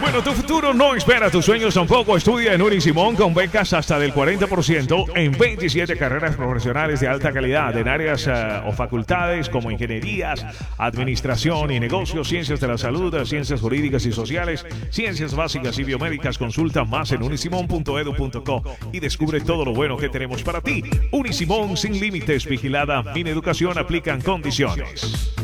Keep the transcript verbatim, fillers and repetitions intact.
Bueno, tu futuro no espera tus sueños tampoco. Estudia en Unisimón con becas hasta del cuarenta por ciento en veintisiete carreras profesionales de alta calidad en áreas uh, o facultades como ingenierías, administración y negocios, ciencias de la salud, ciencias jurídicas y sociales, ciencias básicas y biomédicas. Consulta más en unisimón punto edu punto co y descubre todo lo bueno que tenemos para ti. Unisimón, sin límites, vigilada. Mineducación, aplican condiciones.